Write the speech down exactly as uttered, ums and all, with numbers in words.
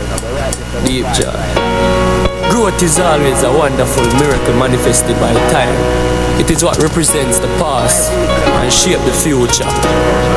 Deep joy. Growth is always a wonderful miracle manifested by time. It is what represents the past and shape the future.